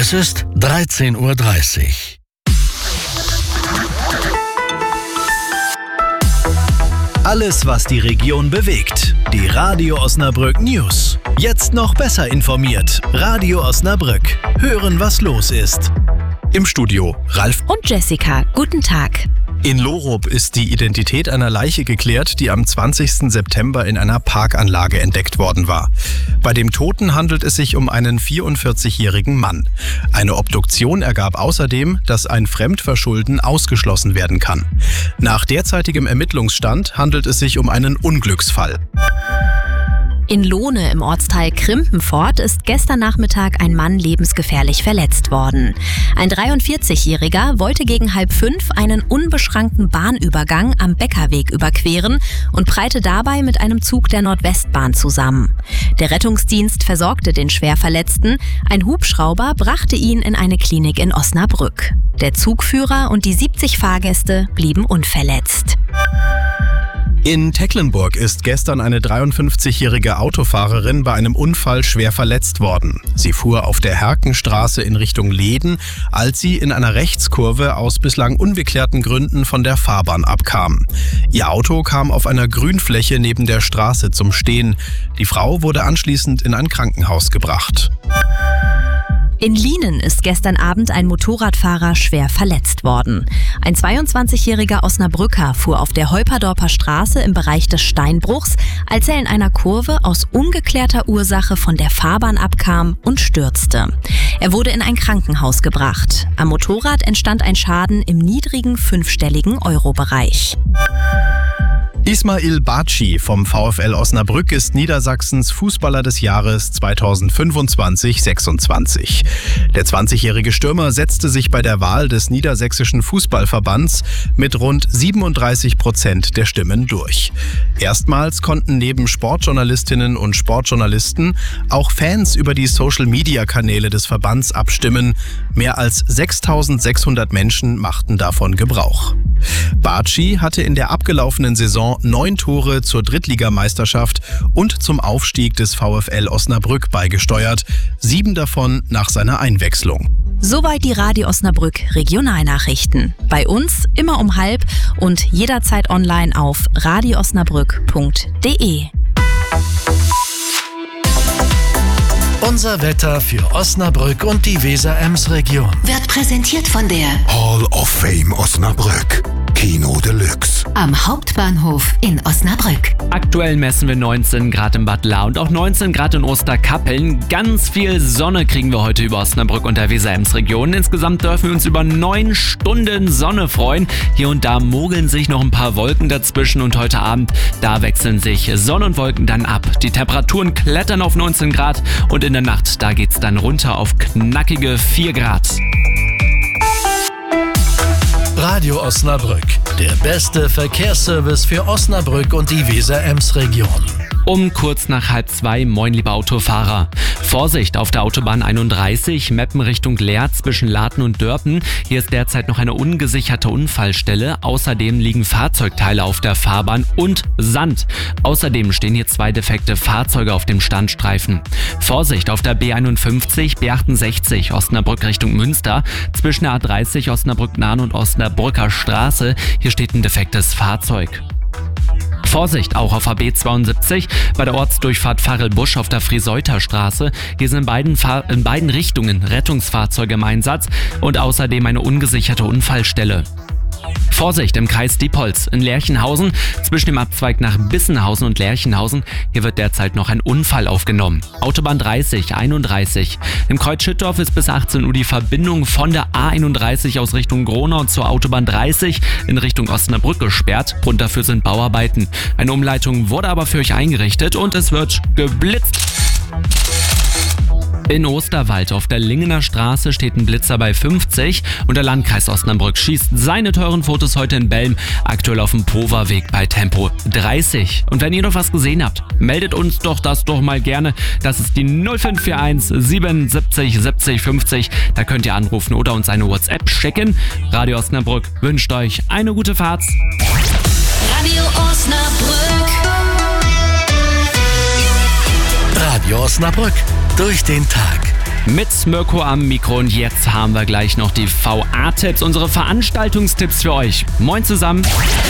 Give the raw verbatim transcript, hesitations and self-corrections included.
Es ist dreizehn Uhr dreißig. Alles, was die Region bewegt. Die Radio Osnabrück News. Jetzt noch besser informiert. Radio Osnabrück. Hören, was los ist. Im Studio Ralf und Jessica. Guten Tag. In Lorup ist die Identität einer Leiche geklärt, die am zwanzigsten September in einer Parkanlage entdeckt worden war. Bei dem Toten handelt es sich um einen vierundvierzigjährigen Mann. Eine Obduktion ergab außerdem, dass ein Fremdverschulden ausgeschlossen werden kann. Nach derzeitigem Ermittlungsstand handelt es sich um einen Unglücksfall. In Lohne im Ortsteil Krimpenfort ist gestern Nachmittag ein Mann lebensgefährlich verletzt worden. Ein dreiundvierzigjähriger wollte gegen halb fünf einen unbeschrankten Bahnübergang am Bäckerweg überqueren und prallte dabei mit einem Zug der Nordwestbahn zusammen. Der Rettungsdienst versorgte den Schwerverletzten. Ein Hubschrauber brachte ihn in eine Klinik in Osnabrück. Der Zugführer und die siebzig Fahrgäste blieben unverletzt. In Tecklenburg ist gestern eine dreiundfünfzigjährige Autofahrerin bei einem Unfall schwer verletzt worden. Sie fuhr auf der Herkenstraße in Richtung Leden, als sie in einer Rechtskurve aus bislang ungeklärten Gründen von der Fahrbahn abkam. Ihr Auto kam auf einer Grünfläche neben der Straße zum Stehen. Die Frau wurde anschließend in ein Krankenhaus gebracht. In Lienen ist gestern Abend ein Motorradfahrer schwer verletzt worden. Ein zweiundzwanzigjähriger Osnabrücker fuhr auf der Heuperdorper Straße im Bereich des Steinbruchs, als er in einer Kurve aus ungeklärter Ursache von der Fahrbahn abkam und stürzte. Er wurde in ein Krankenhaus gebracht. Am Motorrad entstand ein Schaden im niedrigen fünfstelligen Euro-Bereich. Ismail Baci vom VfL Osnabrück ist Niedersachsens Fußballer des Jahres zweitausendfünfundzwanzig sechsundzwanzig. Der zwanzigjährige Stürmer setzte sich bei der Wahl des Niedersächsischen Fußballverbands mit rund siebenunddreißig Prozent der Stimmen durch. Erstmals konnten neben Sportjournalistinnen und Sportjournalisten auch Fans über die Social-Media-Kanäle des Verbands abstimmen. Mehr als sechstausendsechshundert Menschen machten davon Gebrauch. Baci hatte in der abgelaufenen Saison neun Tore zur Drittligameisterschaft und zum Aufstieg des VfL Osnabrück beigesteuert, sieben davon nach seiner Einwechslung. Soweit die Radio Osnabrück Regionalnachrichten. Bei uns immer um halb und jederzeit online auf radio osnabrück punkt de. Unser Wetter für Osnabrück und die Weser-Ems-Region wird präsentiert von der Hall of Fame Osnabrück. Kino Deluxe. Am Hauptbahnhof in Osnabrück. Aktuell messen wir neunzehn Grad in Bad Lahr und auch neunzehn Grad in Osterkappeln. Ganz viel Sonne kriegen wir heute über Osnabrück und der Weser-Ems-Region. Insgesamt dürfen wir uns über neun Stunden Sonne freuen. Hier und da mogeln sich noch ein paar Wolken dazwischen und heute Abend, da wechseln sich Sonne und Wolken dann ab. Die Temperaturen klettern auf neunzehn Grad und in der Nacht, da geht's dann runter auf knackige vier Grad. Radio Osnabrück, der beste Verkehrsservice für Osnabrück und die Weser-Ems-Region. Um kurz nach halb zwei, moin liebe Autofahrer. Vorsicht auf der Autobahn einunddreißig, Meppen Richtung Leer zwischen Laden und Dörpen. Hier ist derzeit noch eine ungesicherte Unfallstelle. Außerdem liegen Fahrzeugteile auf der Fahrbahn und Sand. Außerdem stehen hier zwei defekte Fahrzeuge auf dem Standstreifen. Vorsicht auf der B einundfünfzig, B achtundsechzig, Osnabrück Richtung Münster. Zwischen der A dreißig, Osnabrück-Nahen und Osnabrücker Straße. Hier steht ein defektes Fahrzeug. Vorsicht auch auf A B zweiundsiebzig bei der Ortsdurchfahrt Varrelbusch auf der Frieseuter Straße. Hier sind in beiden, Fahr- in beiden Richtungen Rettungsfahrzeuge im Einsatz und außerdem eine ungesicherte Unfallstelle. Vorsicht im Kreis Diepholz in Lerchenhausen zwischen dem Abzweig nach Bissenhausen und Lerchenhausen. Hier wird derzeit noch ein Unfall aufgenommen. Autobahn dreißig, einunddreißig. Im Kreuz Schüttorf ist bis achtzehn Uhr die Verbindung von der A einunddreißig aus Richtung Gronau zur Autobahn dreißig in Richtung Osnabrück gesperrt. Grund dafür sind Bauarbeiten. Eine Umleitung wurde aber für euch eingerichtet und es wird geblitzt. In Osterwald auf der Lingener Straße steht ein Blitzer bei fünfzig und der Landkreis Osnabrück schießt seine teuren Fotos heute in Belm, aktuell auf dem Poverweg bei Tempo dreißig. Und wenn ihr noch was gesehen habt, meldet uns doch das doch mal gerne. Das ist die null fünf vier eins siebenundsiebzig siebzig fünfzig. Da könnt ihr anrufen oder uns eine WhatsApp schicken. Radio Osnabrück wünscht euch eine gute Fahrt. Radio Osnabrück. Radio Osnabrück. Durch den Tag. mit Mirko am Mikro und jetzt haben wir gleich noch die V A-Tipps, unsere Veranstaltungstipps für euch. Moin zusammen.